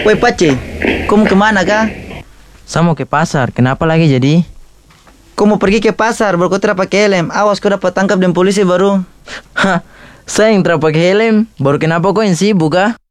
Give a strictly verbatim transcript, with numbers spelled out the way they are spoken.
Woi Pace, kau mau kemana kah? Saya mau ke pasar, kenapa lagi jadi? Kau mau pergi ke pasar, baru kau tidak pakai helm. Awas kau dapat tangkap dan polisi baru. Hah, saya yang tidak pakai helm, baru kenapa kau yang sibuk kah?